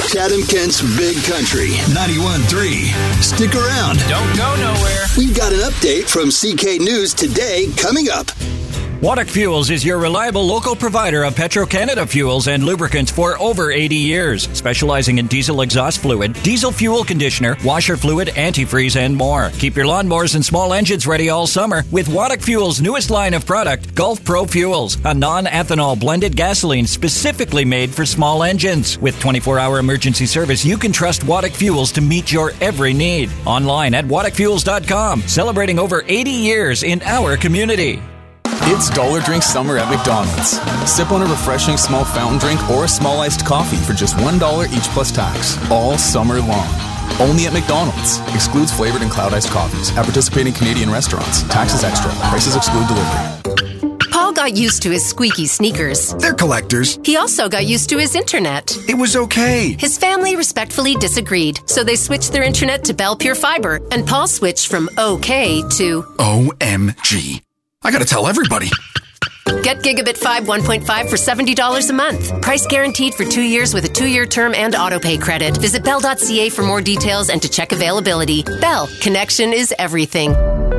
Chatham-Kent's Big Country, 91.3. Stick around. Don't go nowhere. We've got an update from CK News today coming up. Waddock Fuels is your reliable local provider of Petro-Canada fuels and lubricants for over 80 years, specializing in diesel exhaust fluid, diesel fuel conditioner, washer fluid, antifreeze, and more. Keep your lawnmowers and small engines ready all summer with Waddock Fuels' newest line of product, Gulf Pro Fuels, a non-ethanol blended gasoline specifically made for small engines. With 24-hour emergency service, you can trust Waddock Fuels to meet your every need. Online at waddockfuels.com, celebrating over 80 years in our community. It's Dollar Drink Summer at McDonald's. Sip on a refreshing small fountain drink or a small iced coffee for just $1 each plus tax, all summer long. Only at McDonald's. Excludes flavored and cloud iced coffees at participating Canadian restaurants. Taxes extra. Prices exclude delivery. Paul got used to his squeaky sneakers. They're collectors. He also got used to his internet. It was okay. His family respectfully disagreed, so they switched their internet to Bell Pure Fiber, and Paul switched from okay to OMG. I gotta tell everybody. Get Gigabit 5 1.5 for $70 a month. Price guaranteed for 2 years with a 2-year term and autopay credit. Visit Bell.ca for more details and to check availability. Bell, connection is everything.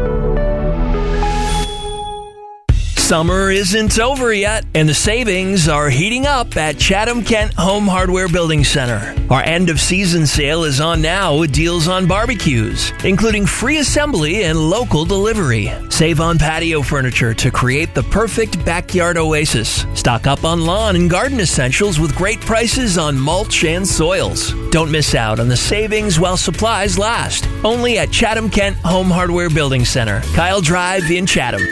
Summer isn't over yet, and the savings are heating up at Chatham-Kent Home Hardware Building Center. Our end-of-season sale is on now with deals on barbecues, including free assembly and local delivery. Save on patio furniture to create the perfect backyard oasis. Stock up on lawn and garden essentials with great prices on mulch and soils. Don't miss out on the savings while supplies last. Only at Chatham-Kent Home Hardware Building Center, Kyle Drive in Chatham.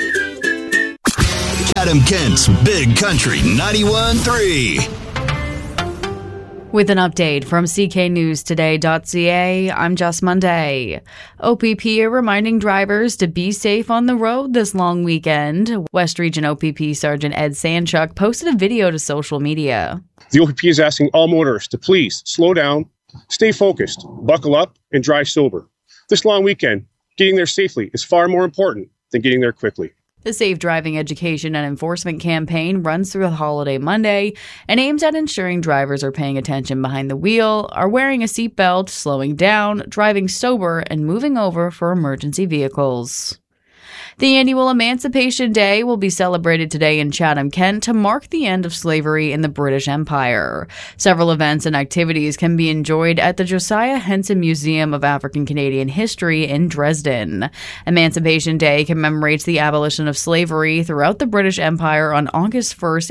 Chatham-Kent's Big Country, 91.3. With an update from cknewstoday.ca, I'm Jess Monday. OPP are reminding drivers to be safe on the road this long weekend. West Region OPP Sergeant Ed Sanchuk posted a video to social media. The OPP is asking all motorists to please slow down, stay focused, buckle up, and drive sober. This long weekend, getting there safely is far more important than getting there quickly. The Safe Driving Education and Enforcement campaign runs through the holiday Monday and aims at ensuring drivers are paying attention behind the wheel, are wearing a seatbelt, slowing down, driving sober, and moving over for emergency vehicles. The annual Emancipation Day will be celebrated today in Chatham-Kent to mark the end of slavery in the British Empire. Several events and activities can be enjoyed at the Josiah Henson Museum of African Canadian History in Dresden. Emancipation Day commemorates the abolition of slavery throughout the British Empire on August 1st,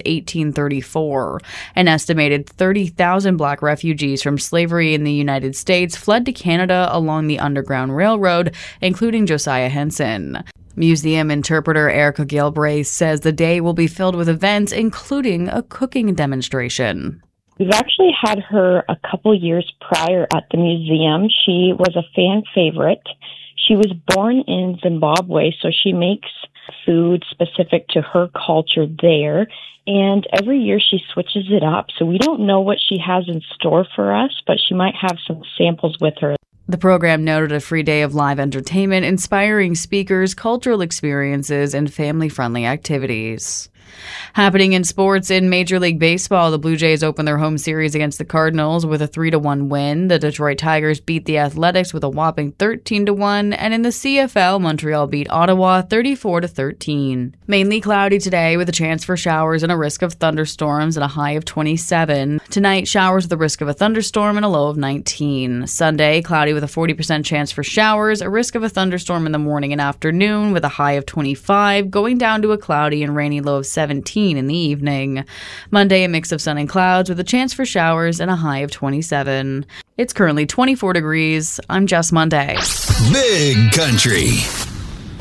1834. An estimated 30,000 black refugees from slavery in the United States fled to Canada along the Underground Railroad, including Josiah Henson. Museum interpreter Erica Gilbraith says the day will be filled with events, including a cooking demonstration. We've actually had her a couple years prior at the museum. She was a fan favorite. She was born in Zimbabwe, so she makes food specific to her culture there. And every year she switches it up. So we don't know what she has in store for us, but she might have some samples with her. The program noted a free day of live entertainment, inspiring speakers, cultural experiences, and family-friendly activities. Happening in sports, in Major League Baseball, the Blue Jays opened their home series against the Cardinals with a 3-1 win. The Detroit Tigers beat the Athletics with a whopping 13-1, and in the CFL, Montreal beat Ottawa 34-13. Mainly cloudy today with a chance for showers and a risk of thunderstorms and a high of 27. Tonight, showers with a risk of a thunderstorm and a low of 19. Sunday, cloudy with a 40% chance for showers, a risk of a thunderstorm in the morning and afternoon with a high of 25, going down to a cloudy and rainy low of 17 in the evening. Monday, a mix of sun and clouds with a chance for showers and a high of 27. It's currently 24 degrees. I'm Jess Monday. Big Country.